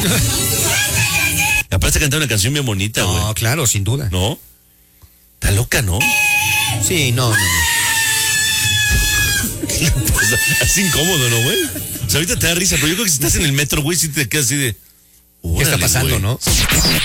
Aparte cantar una canción bien bonita, güey. No, claro, sin duda. ¿No? Está loca, ¿no? Sí, no. Así incómodo, ¿no, güey? O sea, ahorita te da risa, pero yo creo que si estás en el metro, güey, sí te quedas así de... ¿Qué está pasando, güey. no?